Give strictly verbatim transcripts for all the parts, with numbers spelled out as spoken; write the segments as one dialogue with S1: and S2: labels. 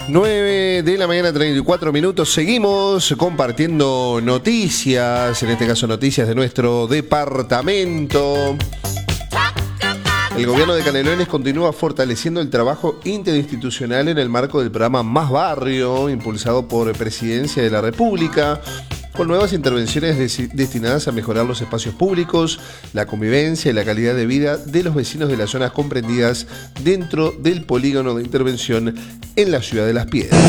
S1: nueve de la mañana, treinta y cuatro minutos. Seguimos compartiendo noticias, en este caso noticias de nuestro departamento. El gobierno de Canelones continúa fortaleciendo el trabajo interinstitucional en el marco del programa Más Barrio, impulsado por Presidencia de la República, con nuevas intervenciones des- destinadas a mejorar los espacios públicos, la convivencia y la calidad de vida de los vecinos de las zonas comprendidas dentro del polígono de intervención en la ciudad de Las Piedras.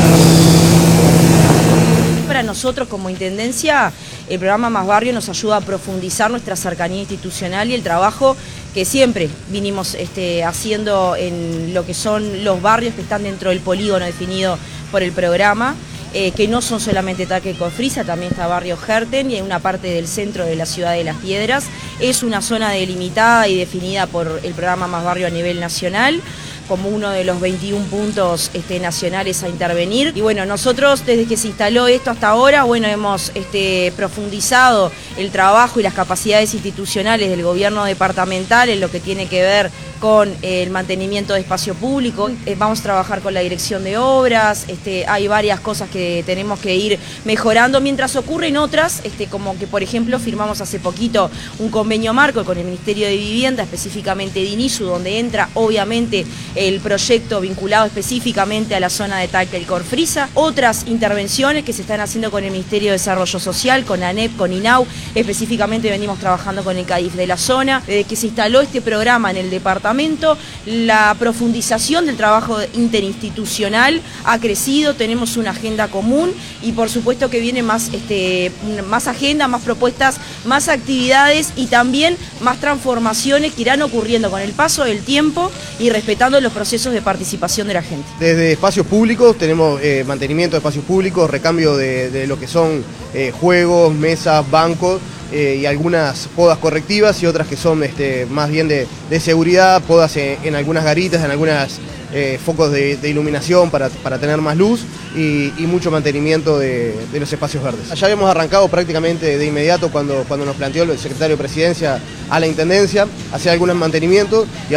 S2: Para nosotros como Intendencia, el programa Más Barrio nos ayuda a profundizar nuestra cercanía institucional y el trabajo que siempre vinimos este, haciendo en lo que son los barrios que están dentro del polígono definido por el programa. Eh, que no son solamente Taque Cofrisa, también está Barrio Herten y hay una parte del centro de la ciudad de Las Piedras. Es una zona delimitada y definida por el programa Más Barrio a nivel nacional, como uno de los veintiún puntos este, nacionales a intervenir. Y bueno, nosotros desde que se instaló esto hasta ahora, bueno, hemos este, profundizado el trabajo y las capacidades institucionales del gobierno departamental en lo que tiene que ver con el mantenimiento de espacio público. Eh, vamos a trabajar con la dirección de obras, este, hay varias cosas que tenemos que ir mejorando, mientras ocurren otras, este, como que por ejemplo firmamos hace poquito un convenio marco con el Ministerio de Vivienda, específicamente de INISU, donde entra obviamente el proyecto vinculado específicamente a la zona de Taque y Cofrisa. Otras intervenciones que se están haciendo con el Ministerio de Desarrollo Social, con ANEP, con INAU, específicamente venimos trabajando con el CADIF de la zona. Desde que se instaló este programa en el departamento, la profundización del trabajo interinstitucional ha crecido, tenemos una agenda común y por supuesto que viene más, este, más agenda, más propuestas, más actividades y también más transformaciones que irán ocurriendo con el paso del tiempo y respetando los procesos de participación de la gente.
S3: Desde espacios públicos tenemos eh, mantenimiento de espacios públicos, recambio de, de lo que son eh, juegos, mesas, bancos, Eh, y algunas podas correctivas y otras que son este, más bien de, de seguridad, podas en, en algunas garitas, en algunos eh, focos de, de iluminación para, para tener más luz y, y mucho mantenimiento de, de los espacios verdes. Ya habíamos arrancado prácticamente de inmediato cuando, cuando nos planteó el secretario de Presidencia a la Intendencia hacer algunos mantenimientos. Y